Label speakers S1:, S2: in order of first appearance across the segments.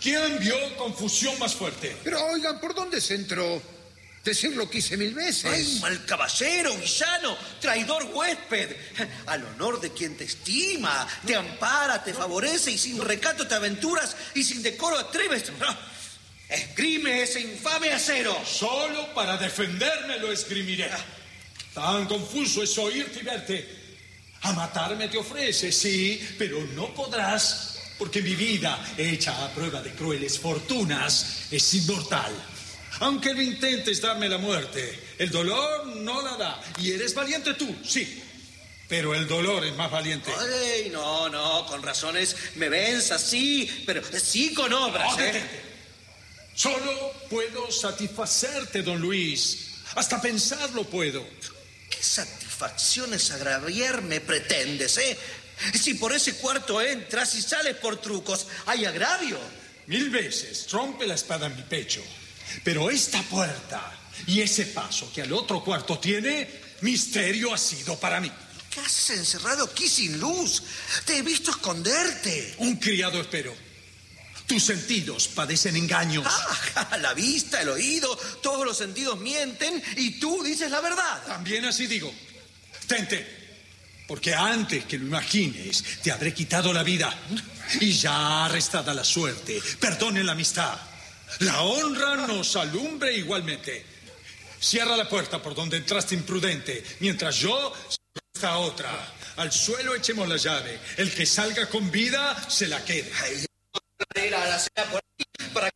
S1: ¿Quién vio confusión más fuerte?
S2: Pero oigan, ¿por dónde se entró? Decirlo quise 1000 veces.
S3: ¡Ay, mal caballero, villano, traidor huésped! Al honor de quien te estima, te ampara, te favorece y sin recato te aventuras y sin decoro atreves. Esgrime ese infame acero.
S1: Solo para defenderme lo esgrimiré. Tan confuso es oírte y verte. A matarme te ofreces, sí, pero no podrás, porque mi vida, hecha a prueba de crueles fortunas, es inmortal. Aunque lo intentes darme la muerte, el dolor no la da. Y eres valiente tú, sí, pero el dolor es más valiente.
S3: Ay, no, con razones me venzas, sí, pero sí con obras,
S1: No, detente. Solo puedo satisfacerte, don Luis. Hasta pensarlo puedo.
S3: ¿Qué satisfacciones agraviarme pretendes, Si por ese cuarto entras y sales por trucos, ¿hay agravio?
S1: 1000 veces rompe la espada en mi pecho. Pero esta puerta y ese paso que al otro cuarto tiene, misterio ha sido para mí.
S3: ¿Qué haces encerrado aquí sin luz? Te he visto esconderte.
S1: Un criado espero. Tus sentidos padecen engaños.
S3: La vista, el oído, todos los sentidos mienten y tú dices la verdad.
S1: También así digo. Tente, porque antes que lo imagines, te habré quitado la vida. Y ya arrestada la suerte, perdone la amistad. La honra nos alumbre igualmente. Cierra la puerta por donde entraste imprudente, mientras yo cierro esta otra. Al suelo echemos la llave. El que salga con vida se la queda.
S3: La cena por ahí para...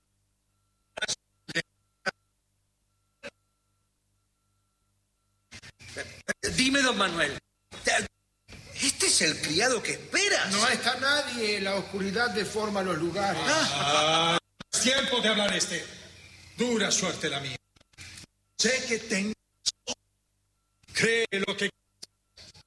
S3: Dime, don Manuel, ¿este es el criado que esperas?
S2: No está nadie, la oscuridad deforma los lugares.
S1: Es tiempo de hablar Dura suerte la mía. Sé que tengo... Cree lo que